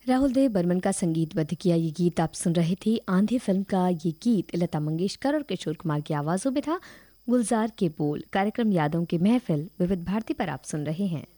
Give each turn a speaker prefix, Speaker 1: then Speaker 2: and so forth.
Speaker 1: राहुल देव बर्मन का संगीतबद्ध किया ये गीत आप सुन रहे थे। आंधी फिल्म का ये गीत लता मंगेशकर और किशोर कुमार की आवाजों में था। गुलजार के बोल। कार्यक्रम यादों की महफिल विविध भारती पर आप सुन रहे हैं।